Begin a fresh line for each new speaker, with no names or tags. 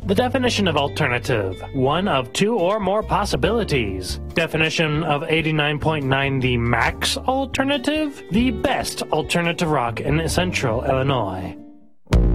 The definition of alternative: one of two or more possibilities. Definition of 89.9: the max alternative, the best alternative rock in central Illinois.